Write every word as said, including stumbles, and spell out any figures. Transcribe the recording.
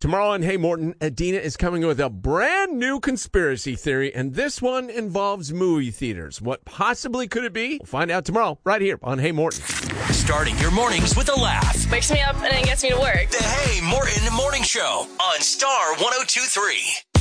Tomorrow on Hey Morton, Adina is coming with a brand new conspiracy theory, and this one involves movie theaters. What possibly could it be? We'll find out tomorrow, right here on Hey Morton. Starting your mornings with a laugh. Wakes me up and then gets me to work. The Hey Morton Morning Show on Star one oh two point three.